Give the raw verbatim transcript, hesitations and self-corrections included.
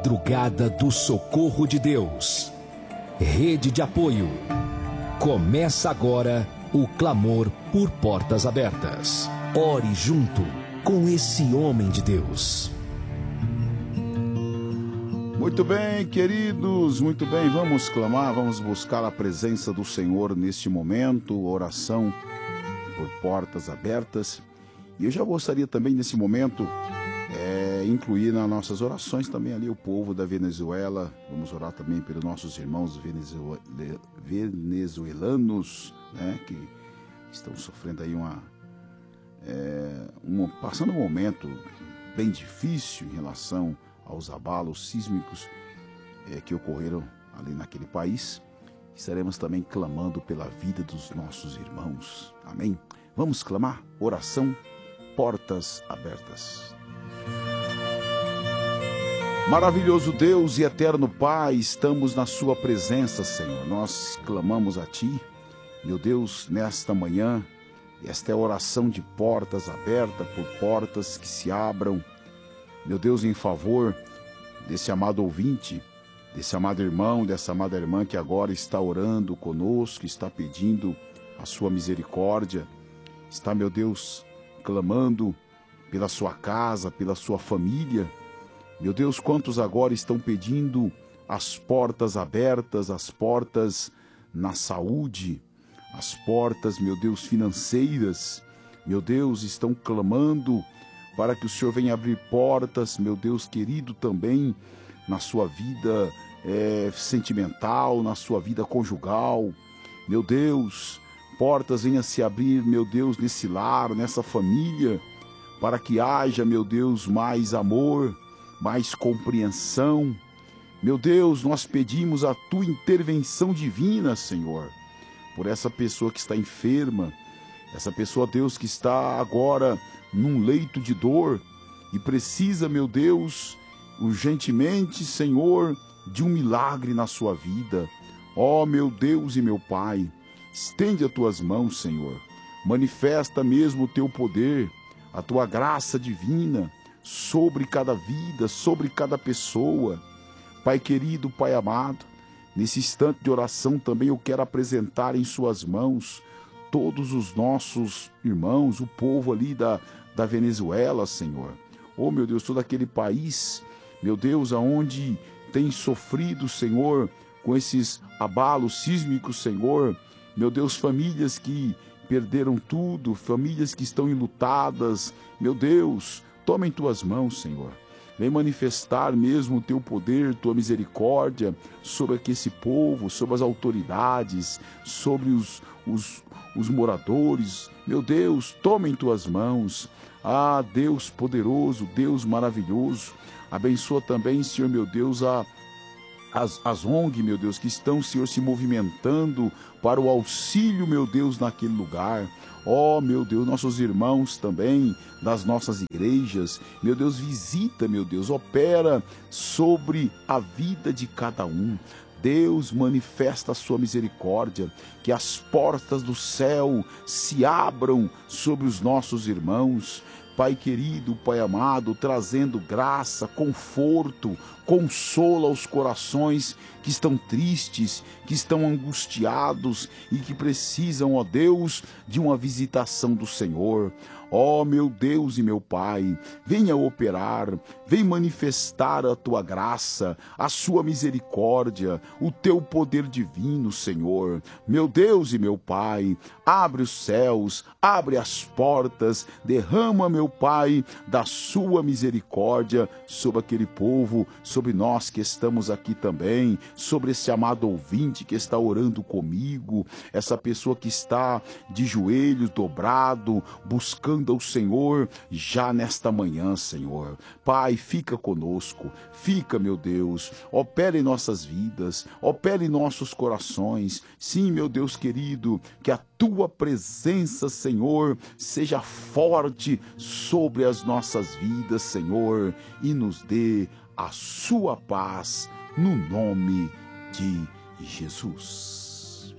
Madrugada do Socorro de Deus. Rede de apoio. Começa agora o clamor por portas abertas. Ore junto com esse homem de Deus. Muito bem, queridos, muito bem, vamos clamar, vamos buscar a presença do Senhor neste momento, oração por portas abertas. E eu já gostaria também nesse momento é, incluir nas nossas orações também ali o povo da Venezuela. Vamos orar também pelos nossos irmãos venezuel... venezuelanos, né, que estão sofrendo aí uma, é, uma, passando um momento bem difícil em relação aos abalos sísmicos é, que ocorreram ali naquele país. Estaremos também clamando pela vida dos nossos irmãos. Amém? Vamos clamar? Oração, portas abertas. Maravilhoso Deus e eterno Pai, estamos na sua presença, Senhor. Nós clamamos a Ti, meu Deus, nesta manhã. Esta é a oração de portas abertas, por portas que se abram, meu Deus, em favor desse amado ouvinte, desse amado irmão, dessa amada irmã que agora está orando conosco, está pedindo a sua misericórdia, está, meu Deus, clamando pela sua casa, pela sua família. Meu Deus, quantos agora estão pedindo as portas abertas, as portas na saúde, as portas, meu Deus, financeiras. Meu Deus, estão clamando para que o Senhor venha abrir portas, meu Deus querido, também na sua vida é, sentimental, na sua vida conjugal. Meu Deus, portas venham se abrir, meu Deus, nesse lar, nessa família, para que haja, meu Deus, mais amor, mais compreensão. Meu Deus, nós pedimos a Tua intervenção divina, Senhor, por essa pessoa que está enferma, essa pessoa, Deus, que está agora num leito de dor e precisa, meu Deus, urgentemente, Senhor, de um milagre na sua vida. Ó, meu Deus e meu Pai, estende as Tuas mãos, Senhor. Manifesta mesmo o Teu poder, a Tua graça divina sobre cada vida, sobre cada pessoa. Pai querido, Pai amado, nesse instante de oração também eu quero apresentar em Suas mãos todos os nossos irmãos, o povo ali da, da Venezuela, Senhor. Oh, meu Deus, todo aquele país, meu Deus, aonde tem sofrido, Senhor, com esses abalos sísmicos, Senhor. Meu Deus, famílias que perderam tudo, famílias que estão enlutadas. Meu Deus, toma em Tuas mãos, Senhor. Vem manifestar mesmo o Teu poder, Tua misericórdia sobre aqui esse povo, sobre as autoridades, sobre os, os, os moradores. Meu Deus, toma em Tuas mãos. Ah, Deus poderoso, Deus maravilhoso. Abençoa também, Senhor, meu Deus, a As, as O N G, meu Deus, que estão, Senhor, se movimentando para o auxílio, meu Deus, naquele lugar. Ó, oh, meu Deus, nossos irmãos também das nossas igrejas, meu Deus, visita, meu Deus, opera sobre a vida de cada um. Deus, manifesta a Sua misericórdia, que as portas do céu se abram sobre os nossos irmãos. Pai querido, Pai amado, trazendo graça, conforto, consola aos corações que estão tristes, que estão angustiados e que precisam, ó Deus, de uma visitação do Senhor. Ó meu Deus e meu Pai, venha operar, vem manifestar a Tua graça, a Sua misericórdia, o Teu poder divino, Senhor. Meu Deus e meu Pai, abre os céus, abre as portas, derrama, meu Pai, da Sua misericórdia sobre aquele povo, sobre nós que estamos aqui também, sobre esse amado ouvinte que está orando comigo, essa pessoa que está de joelhos dobrado, buscando ao Senhor já nesta manhã, Senhor. Pai, fica conosco, fica, meu Deus, opera em nossas vidas, opera em nossos corações. Sim, meu Deus querido, que a Tua presença, Senhor, seja forte sobre as nossas vidas, Senhor, e nos dê a Sua paz, no nome de Jesus.